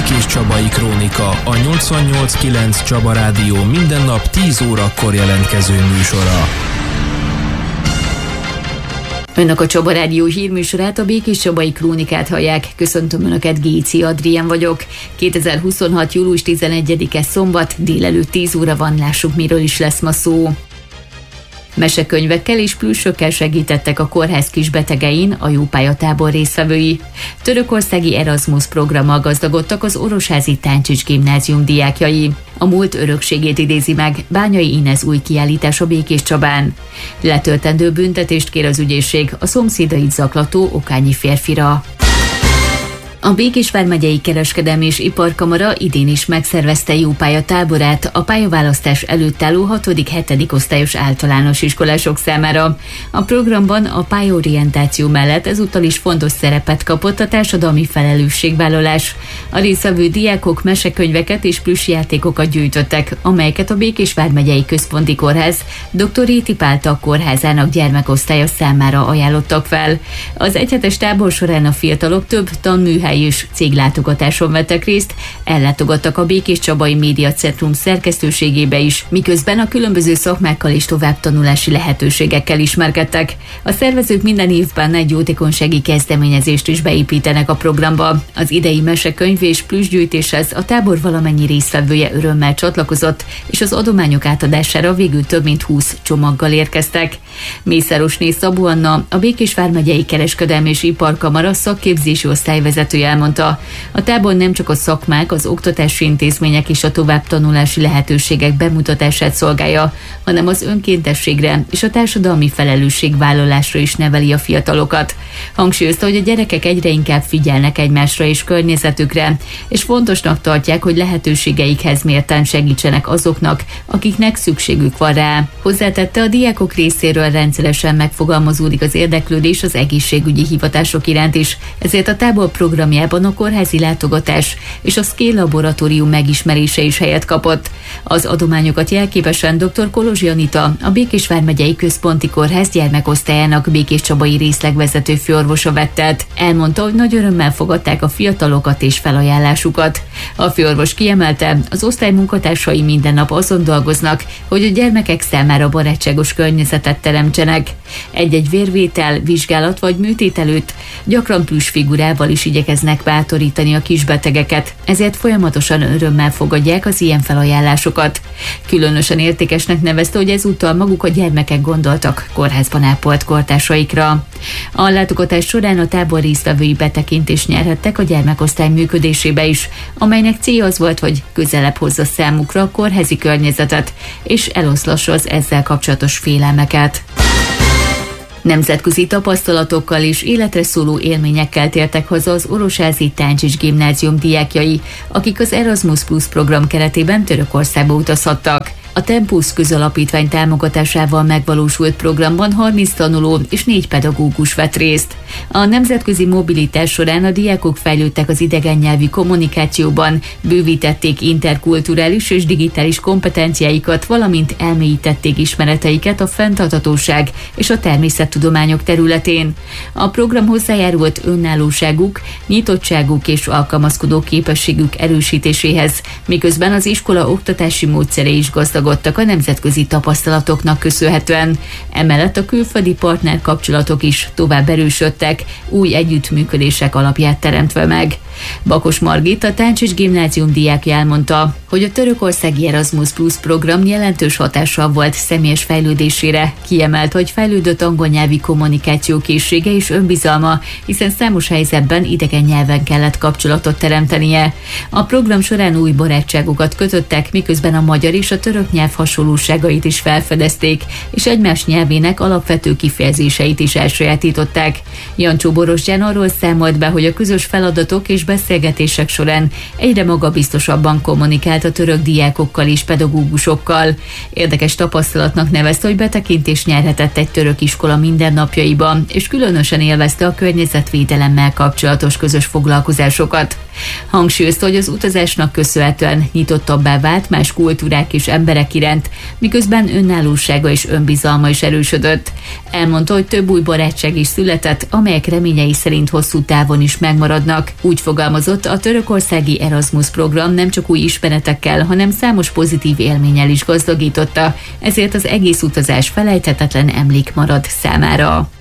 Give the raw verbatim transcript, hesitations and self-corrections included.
Békés Csabai Krónika, a nyolcvannyolc kilenc Csaba Rádió minden nap tíz órakor jelentkező műsora. Önök a Csaba Rádió hírműsorát, a Békés Csabai Krónikát hallják. Köszöntöm Önöket, Géci Adrián vagyok. kétezer-huszonhat. július tizenegyedike szombat, délelőtt tíz óra van, lássuk, miről is lesz ma szó. Mesekönyvekkel és plüssökkel segítettek a kórház kisbetegein a Jópályatábor résztvevői. Törökországi Erasmus programmal gazdagodtak az Orosházi Táncsics Gimnázium diákjai. A múlt örökségét idézi meg Bányai Inez új kiállítás a Békés Csabán. Letöltendő büntetést kér az ügyészség a szomszédait zaklató okányi férfira. A Békés vármegyei Kereskedelmi és Iparkamara idén is megszervezte Jópályatáborát a pályaválasztás előtt álló hatodik-hetedik osztályos általános iskolások számára. A programban a pályaorientáció mellett ezúttal is fontos szerepet kapott a társadalmi felelősségvállalás. A résztvevő diákok mesekönyveket és plüssjátékokat gyűjtöttek, amelyeket a Békés vármegyei Központi Kórház doktor Réti Pálta kórházának gyermekosztálya számára ajánlottak fel. Az egyhetes tábor során a fiatalok több tanműhely és céglátogatáson vettek részt, ellátogattak a Békés Csabai Médiacentrum szerkesztőségébe is, miközben a különböző szakmákkal és továbbtanulási lehetőségekkel ismerkedtek. A szervezők minden évben egy jótékonysági kezdeményezést is beépítenek a programba. Az idei mesekönyv és plüssgyűjtéshez a tábor valamennyi résztvevője örömmel csatlakozott, és az adományok átadására végül több mint húsz csomaggal érkeztek. Mészárosné Szabó Anna, a Békés vármegyei Kereskedelmi és Iparkamara szakképzési osztályvezető elmondta, a tábor nem csak a szakmák, az oktatási intézmények és a továbbtanulási lehetőségek bemutatását szolgálja, hanem az önkéntességre és a társadalmi felelősségvállalásra is neveli a fiatalokat. Hangsúlyozta, hogy a gyerekek egyre inkább figyelnek egymásra és környezetükre, és fontosnak tartják, hogy lehetőségeikhez mérten segítsenek azoknak, akiknek szükségük van rá. Hozzátette, a diákok részéről rendszeresen megfogalmazódik az érdeklődés az egészségügyi hivatások iránt is, ezért a tábor programjában a kórházi látogatás és a Scale laboratórium megismerése is helyet kapott. Az adományokat jelképesen dr. Kolozsi Anita, a Békés vármegyei Központi Kórház gyermekosztályának Békés Csabai részlegvezető főorvosa vett át. Elmondta, hogy nagy örömmel fogadták a fiatalokat és felajánlásukat. A főorvos kiemelte, az osztály munkatársai minden nap azon dolgoznak, hogy a gyermekek számára barátságos környezetet teremtsenek. Egy-egy vérvétel, vizsgálat vagy műtét előtt gyakran plüssfigurával is igyekeznek bátorítani a kisbetegeket, ezért folyamatosan örömmel fogadják az ilyen felajánlásokat. Különösen értékesnek nevezte, hogy ezúttal maguk a gyermekek gondoltak kórházban ápolt kortársaikra. A látogatás során a tábor résztvevői betekintést nyerhettek a gyermekosztály működésébe is, amelynek célja az volt, hogy közelebb hozza számukra a kórházi környezetet, és eloszlassa az ezzel kapcsolatos félelmeket. Nemzetközi tapasztalatokkal és életre szóló élményekkel tértek haza az Orosházi Táncsics Gimnázium diákjai, akik az Erasmus Plus program keretében Törökországba utazhattak. A Tempus közalapítvány támogatásával megvalósult programban harminc tanuló és négy pedagógus vett részt. A nemzetközi mobilitás során a diákok fejlődtek az idegen nyelvi kommunikációban, bővítették interkulturális és digitális kompetenciáikat, valamint elmélyítették ismereteiket a fenntarthatóság és a természettudományok területén. A program hozzájárult önállóságuk, nyitottságuk és alkalmazkodó képességük erősítéséhez, miközben az iskola oktatási módszerei is gazdagodtak a nemzetközi tapasztalatoknak köszönhetően. Emellett a külföldi partner kapcsolatok is tovább erősödtek, új együttműködések alapját teremtve meg. Bakos Margit, a Táncsics Gimnázium diákja elmondta, hogy a törökországi Erasmus Plus program jelentős hatással volt személyes fejlődésére. Kiemelt, hogy fejlődött angol nyelvi kommunikáció készsége és önbizalma, hiszen számos helyzetben idegen nyelven kellett kapcsolatot teremtenie. A program során új barátságokat kötöttek, miközben a magyar és a török nyelv hasonlóságait is felfedezték, és egymás nyelvének alapvető kifejezéseit is elsajátították. Jancsó Borostyán arról számolt be, hogy a közös feladatok és beszélgetések során egyre magabiztosabban kommunikált a török diákokkal és pedagógusokkal. Érdekes tapasztalatnak nevezte, hogy betekintést nyerhetett egy török iskola mindennapjaiba, és különösen élvezte a környezetvédelemmel kapcsolatos közös foglalkozásokat. Hangsúlyozta, hogy az utazásnak köszönhetően nyitottabbá vált más kultúrák és emberek iránt, miközben önállósága és önbizalma is erősödött. Elmondta, hogy több új barátság is született, amelyek reményei szerint hosszú távon is megmaradnak. Úgy fogalmazott, fogalmazott, a törökországi Erasmus program nem csak új ismeretekkel, hanem számos pozitív élménnyel is gazdagította, ezért az egész utazás felejthetetlen emlék marad számára.